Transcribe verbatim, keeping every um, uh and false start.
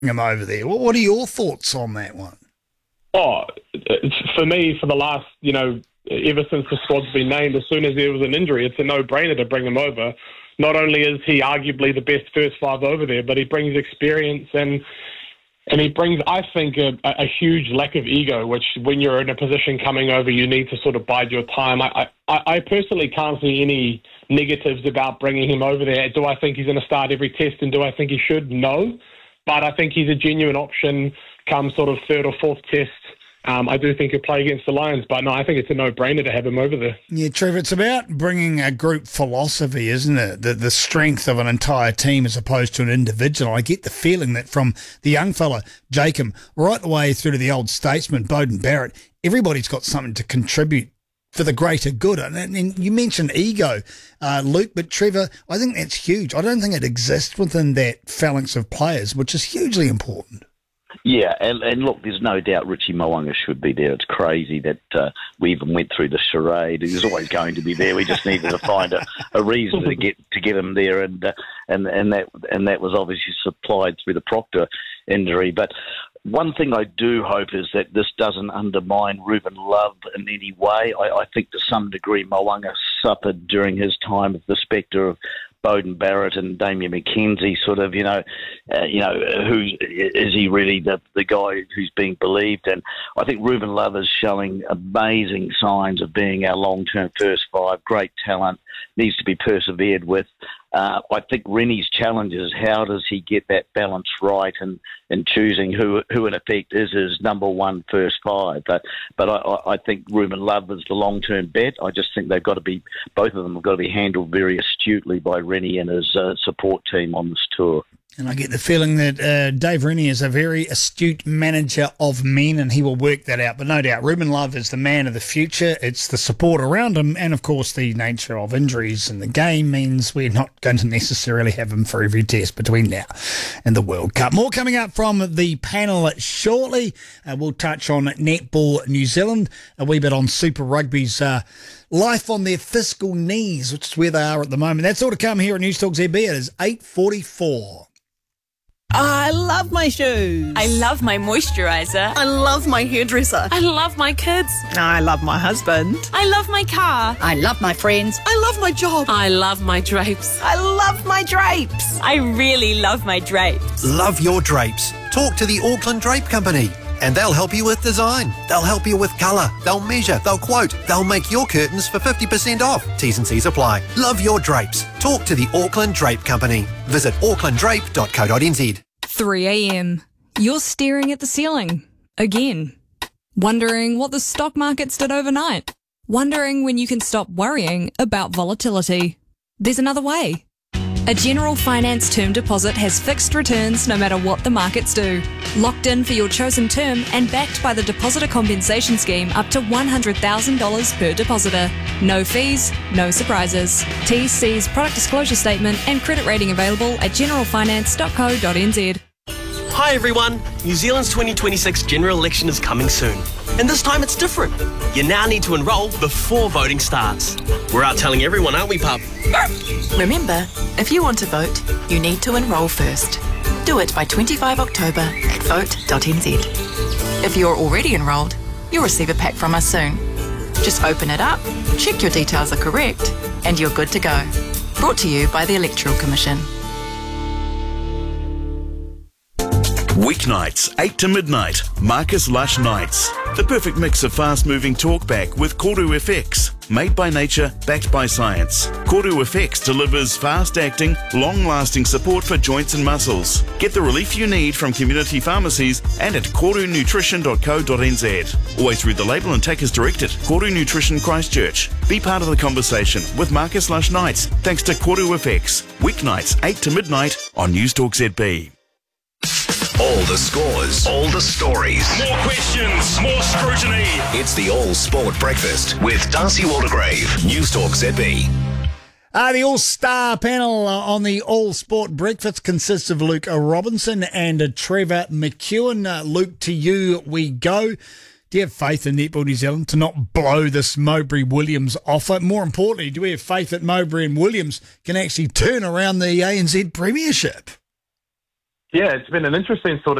him over there. What what are your thoughts on that one? Oh, it's, for me, for the last, you know, ever since the squad's been named, as soon as there was an injury, it's a no-brainer to bring him over. Not only is he arguably the best first five over there, but he brings experience and and he brings, I think, a, a huge lack of ego, which when you're in a position coming over, you need to sort of bide your time. I, I, I personally can't see any negatives about bringing him over there. Do I think he's going to start every test and do I think he should? No. But I think he's a genuine option come sort of third or fourth test. Um, I do think he'll play against the Lions, but no, I think it's a no-brainer to have him over there. Yeah, Trevor, it's about bringing a group philosophy, isn't it? The, the strength of an entire team as opposed to an individual. I get the feeling that from the young fella, Jacob, right the way through to the old statesman, Beauden Barrett, everybody's got something to contribute for the greater good. And, and you mentioned ego, uh, Luke, but Trevor, I think that's huge. I don't think it exists within that phalanx of players, which is hugely important. Yeah, and, and look, there's no doubt Richie Mo'unga should be there. It's crazy that uh, we even went through the charade. He was always going to be there. We just needed to find a, a reason to get to get him there, and uh, and and that and that was obviously supplied through the Proctor injury. But one thing I do hope is that this doesn't undermine Ruben Love in any way. I, I think to some degree Mo'unga suffered during his time with the spectre of Beauden Barrett and Damian McKenzie, sort of, you know, uh, you know, who is he really the the guy who's being believed? And I think Ruben Love is showing amazing signs of being our long-term first five. Great talent, needs to be persevered with. Uh, I think Rennie's challenge is how does he get that balance right and in, in choosing who who in effect is his number one first five. But but I, I think Ruben Love is the long term bet. I just think they've got to be both of them have got to be handled very astutely by Rennie and his uh, support team on this tour. And I get the feeling that uh, Dave Rennie is a very astute manager of men and he will work that out. But no doubt, Ruben Love is the man of the future. It's the support around him. And, of course, the nature of injuries in the game means we're not going to necessarily have him for every test between now and the World Cup. More coming up from the panel shortly. Uh, we'll touch on Netball New Zealand, a wee bit on Super Rugby's uh, life on their fiscal knees, which is where they are at the moment. That's all to come here at News Talk Z B. It is eight forty-four. I love my shoes. I love my moisturiser. I love my hairdresser. I love my kids. I love my husband. I love my car. I love my friends. I love my job. I love my drapes. I love my drapes. I really love my drapes. Love your drapes. Talk to the Auckland Drape Company and they'll help you with design. They'll help you with colour. They'll measure. They'll quote. They'll make your curtains for fifty percent off. T's and C's apply. Love your drapes. Talk to the Auckland Drape Company. Visit auckland drape dot co dot n z. three a.m. You're staring at the ceiling. Again. Wondering what the stock markets did overnight. Wondering when you can stop worrying about volatility. There's another way. A General Finance term deposit has fixed returns no matter what the markets do. Locked in for your chosen term and backed by the Depositor Compensation Scheme up to one hundred thousand dollars per depositor. No fees, no surprises. T C's product disclosure statement and credit rating available at general finance dot co dot n z. Hi everyone, New Zealand's twenty twenty-six general election is coming soon. And this time it's different. You now need to enrol before voting starts. We're out telling everyone, aren't we, pup? Remember, if you want to vote, you need to enrol first. Do it by twenty-fifth of October at vote dot n z. If you're already enrolled, you'll receive a pack from us soon. Just open it up, check your details are correct, and you're good to go. Brought to you by the Electoral Commission. Weeknights, eight to midnight, Marcus Lush Nights. The perfect mix of fast-moving talkback with Koru F X. Made by nature, backed by science. Koru F X delivers fast-acting, long-lasting support for joints and muscles. Get the relief you need from community pharmacies and at koru nutrition dot co dot n z. Always read the label and take as directed. Koru Nutrition Christchurch. Be part of the conversation with Marcus Lush Nights thanks to Koru F X. Weeknights, eight to midnight on News Talk Z B. All the scores, all the stories. More questions, more scrutiny. It's the All Sport Breakfast with Darcy Waldegrave. News Talk Z B. Uh, the All-Star panel uh, on the All Sport Breakfast consists of Luke Robinson and uh, Trevor McEwen. Uh, Luke, to you we go. Do you have faith in Netball New Zealand to not blow this Mowbray Williams offer? More importantly, do we have faith that Mowbray and Williams can actually turn around the A N Z Premiership? Yeah, it's been an interesting sort of